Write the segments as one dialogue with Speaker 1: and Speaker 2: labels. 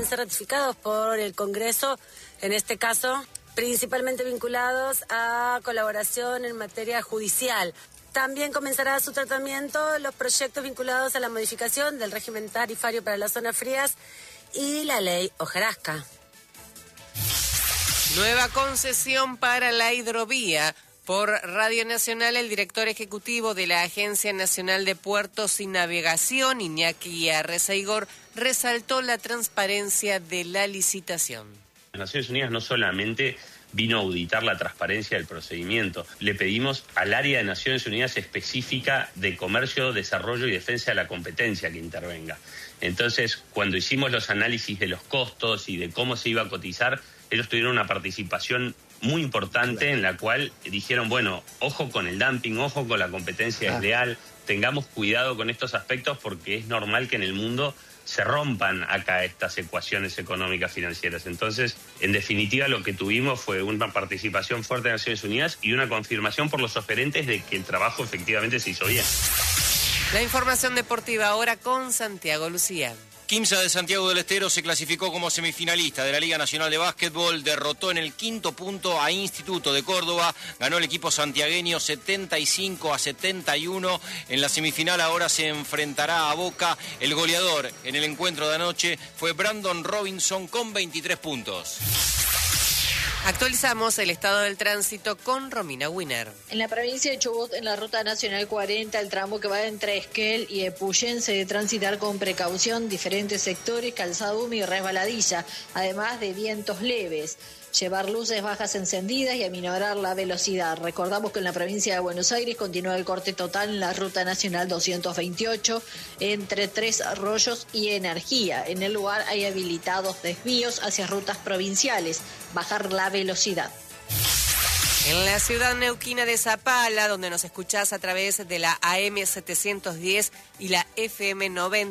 Speaker 1: deben ser ratificados por el Congreso, en este caso principalmente vinculados a colaboración en materia judicial. También comenzará su tratamiento los proyectos vinculados a la modificación del régimen tarifario para las zonas frías y la ley hojarasca.
Speaker 2: Nueva concesión para la hidrovía. Por Radio Nacional, el director ejecutivo de la Agencia Nacional de Puertos y Navegación, Iñaki Arrezaigor, resaltó la transparencia de la licitación.
Speaker 3: Las Naciones Unidas no solamente vino a auditar la transparencia del procedimiento, le pedimos al área de Naciones Unidas específica de Comercio, Desarrollo y Defensa de la Competencia que intervenga. Entonces, cuando hicimos los análisis de los costos y de cómo se iba a cotizar, ellos tuvieron una participación muy importante en la cual dijeron, bueno, ojo con el dumping, ojo con la competencia desleal, tengamos cuidado con estos aspectos porque es normal que en el mundo se rompan acá estas ecuaciones económicas financieras. Entonces, en definitiva, lo que tuvimos fue una participación fuerte de Naciones Unidas y una confirmación por los oferentes de que el trabajo efectivamente se hizo bien.
Speaker 2: La información deportiva ahora con Santiago Lucía.
Speaker 4: Quimsa de Santiago del Estero se clasificó como semifinalista de la Liga Nacional de Básquetbol, derrotó en el quinto punto a Instituto de Córdoba, ganó el equipo santiagueño 75-71, en la semifinal ahora se enfrentará a Boca, el goleador en el encuentro de anoche fue Brandon Robinson con 23 puntos.
Speaker 2: Actualizamos el estado del tránsito con Romina Winer.
Speaker 5: En la provincia de Chubut, en la ruta nacional 40, el tramo que va entre Esquel y Epuyén se debe transitar con precaución diferentes sectores, calzada y resbaladilla, además de vientos leves. Llevar luces bajas encendidas y aminorar la velocidad. Recordamos que en la provincia de Buenos Aires continúa el corte total en la ruta nacional 228 entre Tres Arroyos y Energía. En el lugar hay habilitados desvíos hacia rutas provinciales. Bajar la velocidad.
Speaker 2: En la ciudad neuquina de Zapala, donde nos escuchás a través de la AM 710 y la FM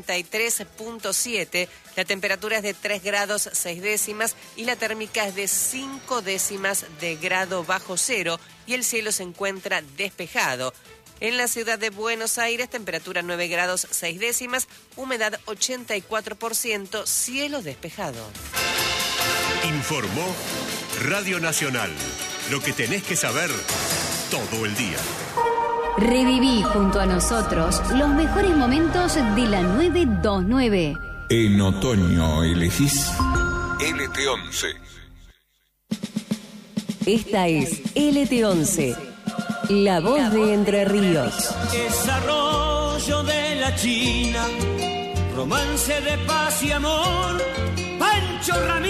Speaker 2: 93.7, la temperatura es de 3 grados 6 décimas y la térmica es de 5 décimas de grado bajo cero y el cielo se encuentra despejado. En la ciudad de Buenos Aires, temperatura 9 grados 6 décimas, humedad 84%, cielo despejado.
Speaker 6: Informó Radio Nacional. Lo que tenés que saber todo el día.
Speaker 7: Reviví junto a nosotros los mejores momentos de la 929.
Speaker 8: En otoño elegís LT11.
Speaker 7: Esta es LT11, la voz de Entre Ríos.
Speaker 9: Desarrollo de la China, romance de paz y amor, Pancho Ramírez.